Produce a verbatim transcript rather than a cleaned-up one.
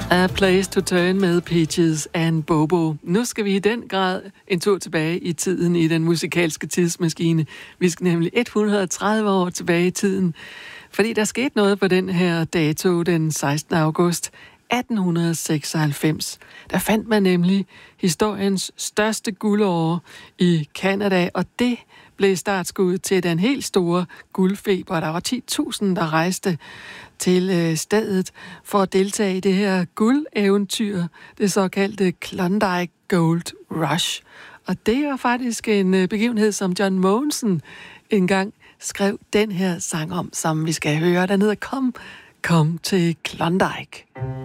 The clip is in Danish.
A Place to Turn med Peaches and Bobo. Nu skal vi i den grad en tur tilbage i tiden i den musikalske tidsmaskine. Vi skal nemlig et hundrede og tredive år tilbage i tiden, fordi der skete noget på den her dato den sekstende august atten seksoghalvfems. Der fandt man nemlig historiens største guldåre i Canada, og det blev startskud til den helt store guldfeber. Der var ti tusind, der rejste til øh, stedet for at deltage i det her guldeventyr, det såkaldte Klondike Gold Rush. Og det var faktisk en øh, begivenhed, som John Mogensen engang skrev den her sang om, som vi skal høre. Den hedder Kom, kom til Klondike.